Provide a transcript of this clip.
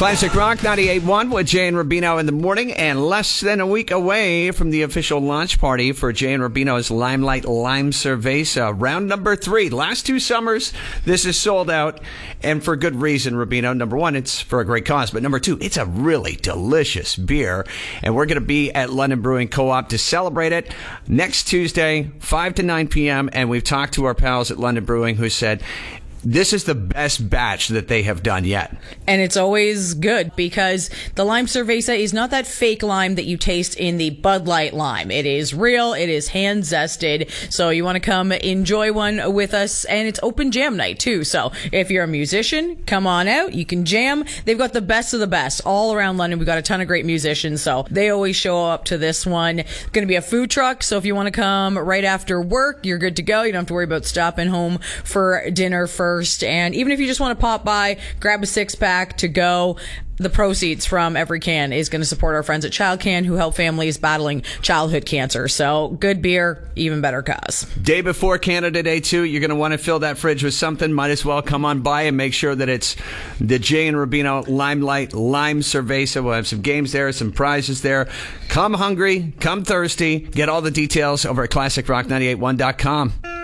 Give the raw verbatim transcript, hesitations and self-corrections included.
Classic Rock ninety-eight point one with Jay and Rubino in the morning, and less than a week away from the official launch party for Jay and Rubino's Limelight Lime Cerveza. Round number three. Last two summers, this is sold out, and for good reason, Rubino. Number one, it's for a great cause, but number two, it's a really delicious beer, and we're going to be at London Brewing Co-op to celebrate it next Tuesday, five to nine p.m., and we've talked to our pals at London Brewing who said this is the best batch that they have done yet. And it's always good because the lime cerveza is not that fake lime that you taste in the Bud Light lime. It is real. It is hand zested. So you want to come enjoy one with us. And it's open jam night too. So if you're a musician, come on out. You can jam. They've got the best of the best all around London. We've got a ton of great musicians. So they always show up to this one. Going to be a food truck. So if you want to come right after work, you're good to go. You don't have to worry about stopping home for dinner first. And even if you just want to pop by, grab a six pack to go, the proceeds from every can is going to support our friends at Child Can who help families battling childhood cancer. So good beer, even better cause. Day before Canada Day too, you're going to want to fill that fridge with something. Might as well come on by and make sure that it's the Jay and Rubino Limelight Lime Cerveza. We'll have some games there, some prizes there. Come hungry, come thirsty. Get all the details over at classic rock ninety-eight point one dot com.